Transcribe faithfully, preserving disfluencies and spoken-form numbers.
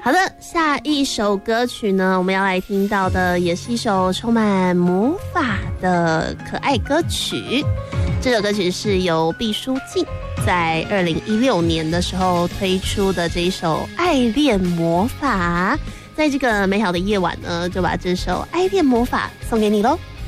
好的，下一首歌曲呢，我们要来听到的也是一首充满魔法的可爱歌曲。这首歌曲是由毕书尽在二零一六年的时候推出的这一首《爱恋魔法》。在这个美好的夜晚呢，就把这首《爱恋魔法》送给你咯。